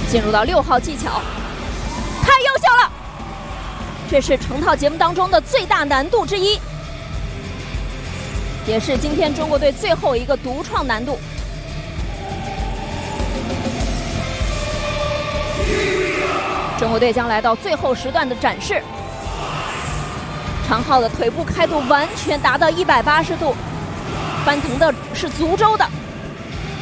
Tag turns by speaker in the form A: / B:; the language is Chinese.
A: 进入到6号技巧，太优秀了！这是成套节目当中的最大难度之一，也是今天中国队最后一个独创难度。中国队将来到最后时段的展示。长浩的腿部开度完全达到180度，翻腾的是足周的。